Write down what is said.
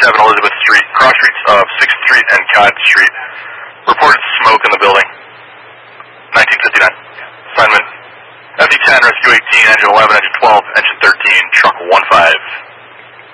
Elizabeth Street, cross streets of 6th Street and Cod Street. Reported smoke in the building. 1959. Assignment FD10, Rescue 18, Engine 11, Engine 12, Engine 13, Truck 15.